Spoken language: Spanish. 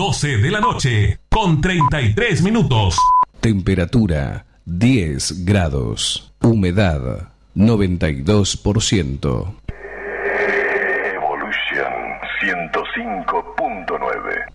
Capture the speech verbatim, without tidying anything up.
doce de la noche, con treinta y tres minutos. Temperatura diez grados. Humedad noventa y dos por ciento. Evolution ciento cinco punto nueve.